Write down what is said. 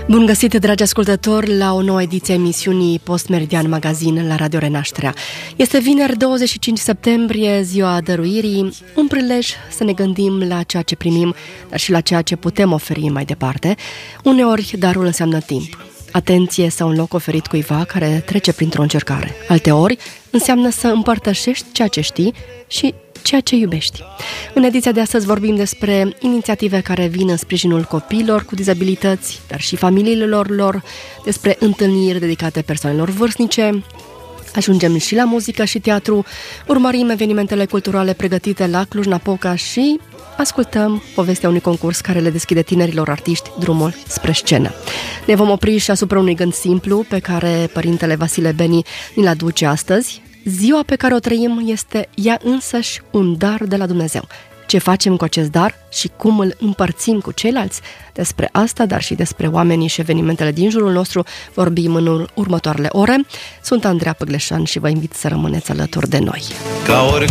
Bun găsit, dragi ascultători, la o nouă ediție a emisiunii Post-Meridian Magazin la Radio Renașterea. Este vineri 25 septembrie, ziua dăruirii, un prilej să ne gândim la ceea ce primim, dar și la ceea ce putem oferi mai departe. Uneori, darul înseamnă timp, atenție sau un loc oferit cuiva care trece printr-o încercare. Alteori, înseamnă să împărtășești ceea ce știi și ceea ce iubești. În ediția de astăzi vorbim despre inițiative care vin în sprijinul copiilor cu dizabilități, dar și familiilor lor, despre întâlniri dedicate persoanelor vârstnice. Ajungem și la muzică și teatru, urmărim evenimentele culturale pregătite la Cluj-Napoca și ascultăm povestea unui concurs care le deschide tinerilor artiști drumul spre scenă. Ne vom opri și asupra unui gând simplu pe care părintele Vasile Beni ni-l aduce astăzi. Ziua pe care o trăim este ea însăși un dar de la Dumnezeu. Ce facem cu acest dar și cum îl împărțim cu ceilalți? Despre asta, dar și despre oamenii și evenimentele din jurul nostru vorbim în următoarele ore. Sunt Andreea Păgleșan și vă invit să rămâneți alături de noi. Ca oricând